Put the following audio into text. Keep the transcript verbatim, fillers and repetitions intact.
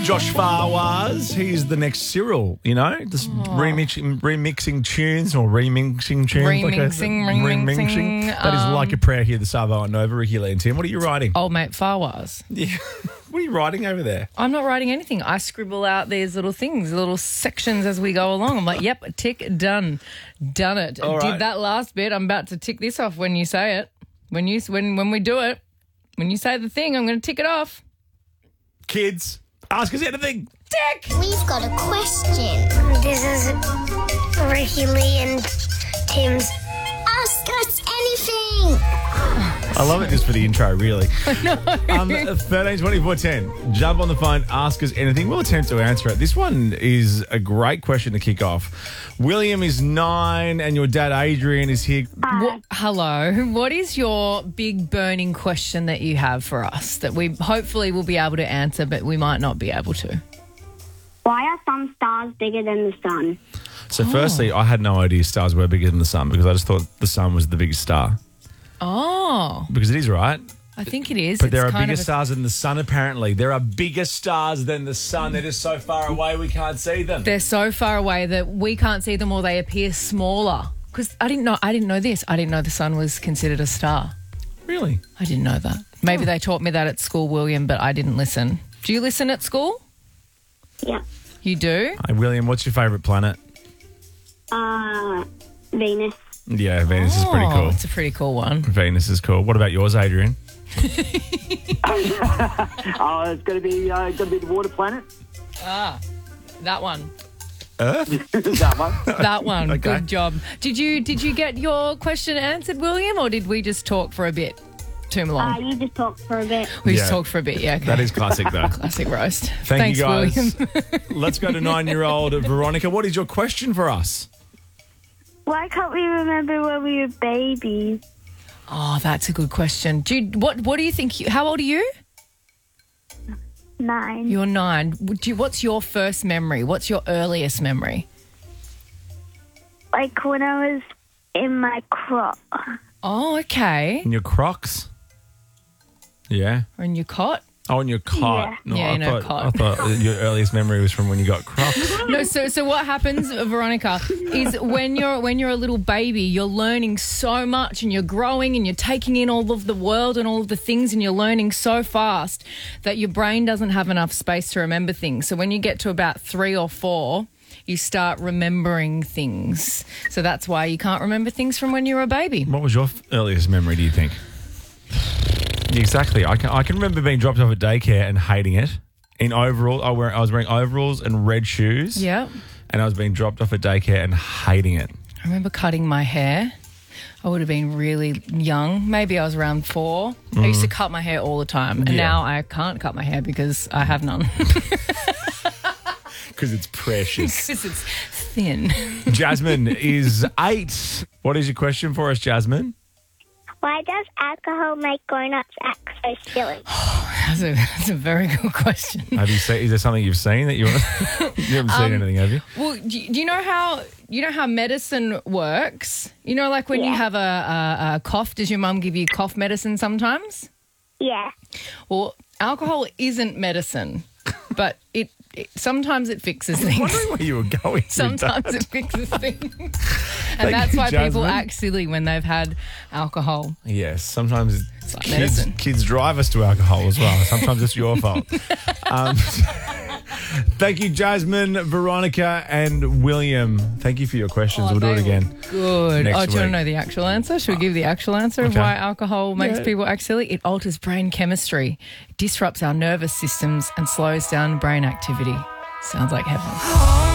Josh Fawaz, he's the next Cyril, you know, just Oh. remixing, remixing tunes or remixing tunes. Remixing, like a, remixing, That is um, like a prayer here, the Savo and Nova, Ricky Lee and Tim. What are you writing? Old mate Fawaz. Yeah. What are you writing over there? I'm not writing anything. I scribble out these little things, little sections as we go along. I'm like, yep, tick, done. Done it. All right. Did that last bit. I'm about to tick this off when you say it. When you when when we do it, when you say the thing, I'm going to tick it off. Kids, ask us anything. Tick! We've got a question. This is Ricky Lee and Tim's. Ask us anything. I love it just for the intro, really. No. Um, thirteen twenty-four ten. Jump on the phone, ask us anything. We'll attempt to answer it. This one is a great question to kick off. William is nine and your dad Adrian is here. What, hello. What is your big burning question that you have for us that we hopefully will be able to answer, but we might not be able to? Why are some stars bigger than the sun? So firstly, I had no idea stars were bigger than the sun because I just thought the sun was the biggest star. Oh, Because it is, right? I think it is. But It's there are kind bigger of a- stars than the sun, apparently. There are bigger stars than the sun. They're just so far away we can't see them. They're so far away that we can't see them or they appear smaller. Because I didn't know. I didn't know this. I didn't know the sun was considered a star. Really? I didn't know that. Maybe they taught me that at school, William, but I didn't listen. Do you listen at school? Yeah. You do? Hey, William, what's your favourite planet? Uh, Venus. Yeah, Venus is pretty Oh, cool. it's a pretty cool one. Venus is cool. What about yours, Adrian? Oh, it's going to be uh, going to be the water planet. Ah, that one. Earth? that one. That one. Okay. Good job. Did you did you get your question answered, William, or did we just talk for a bit too Uh, long? you just talked for a bit. we just yeah. talked for a bit. Yeah. Okay. That is classic, though. classic roast. Thank Thanks, you, guys. William. Let's go to nine-year-old Veronica. What is your question for us? Why can't we remember when we were babies? Oh, that's a good question. Do you, what what do you think? You, how old are you? Nine. You're nine. Would you, what's your first memory? What's your earliest memory? Like when I was in my crop. Oh, okay. In your Crocs? Yeah. Or in your cot? Oh, in your cot. Yeah. No, Yeah, I in a thought, cot. I thought your earliest memory was from when you got Crocs. No, so so what happens, Veronica, is when you're when you're a little baby, you're learning so much and you're growing and you're taking in all of the world and all of the things and you're learning so fast that your brain doesn't have enough space to remember things. So when you get to about three or four, you start remembering things. So that's why you can't remember things from when you were a baby. What was your f- earliest memory, do you think? Exactly. I can I can remember being dropped off at daycare and hating it. In overalls, I, wear, I was wearing overalls and red shoes. Yeah. And I was being dropped off at daycare and hating it. I remember cutting my hair. I would have been really young. Maybe I was around four. I used to cut my hair all the time. And Yeah. now I can't cut my hair because I have none. Because it's precious. Because it's thin. Jasmine is eight. What is your question for us, Jasmine? Why does alcohol make grown-ups act so silly? That's a, that's a very good question. Have you seen? Is there something you've seen that you you haven't seen anything? Have you? Well, do you, do you know how you know how medicine works? You know, like when you Yeah. have a, a, a cough, does your mum give you cough medicine sometimes? Yeah. Well, alcohol isn't medicine, but it, it sometimes it fixes I'm things. wondering where you were going. with Sometimes that. it fixes things. And Thank that's you, why people Jasmine. act silly when they've had alcohol. Yes, sometimes like kids, medicine. kids drive us to alcohol as well. Sometimes it's your fault. Um, thank you, Jasmine, Veronica, and William. Thank you for your questions. Oh, we'll do it they were again. Good. next oh, do you want week. to know the actual answer? Should we give the actual answer of Okay. why alcohol makes Yeah. people act silly? It alters brain chemistry, disrupts our nervous systems, and slows down brain activity. Sounds like heaven.